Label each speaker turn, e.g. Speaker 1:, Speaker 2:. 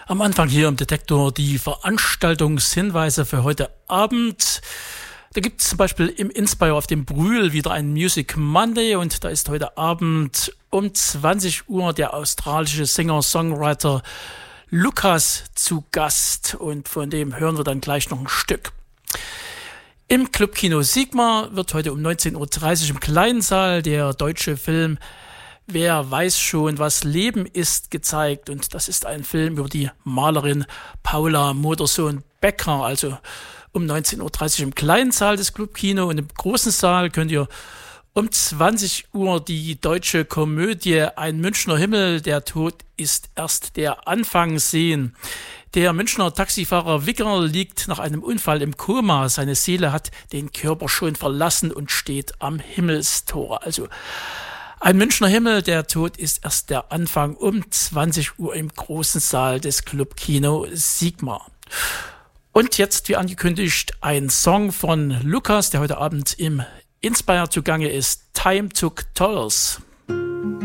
Speaker 1: Am Anfang hier im Detektor die Veranstaltungshinweise für heute Abend. Da gibt es zum Beispiel im Inspire auf dem Brühl wieder einen Music Monday und da ist heute Abend um 20 Uhr der australische Singer-Songwriter Lukas zu Gast und von dem hören wir dann gleich noch ein Stück. Im Clubkino Sigma wird heute um 19.30 Uhr im kleinen Saal der deutsche Film Wer weiß schon, was Leben ist gezeigt. Und das ist ein Film über die Malerin Paula Modersohn-Becker. Also um 19.30 Uhr im kleinen Saal des Clubkino und im großen Saal könnt ihr um 20 Uhr die deutsche Komödie Ein Münchner Himmel, der Tod ist erst der Anfang sehen. Der Münchner Taxifahrer Wicker liegt nach einem Unfall im Koma. Seine Seele hat den Körper schon verlassen und steht am Himmelstore. Also Ein Münchner Himmel, der Tod ist erst der Anfang um 20 Uhr im großen Saal des Clubkino Sigma. Und jetzt, wie angekündigt, ein Song von Lukas, der heute Abend im Inspire zugange ist. Time Took Tolls.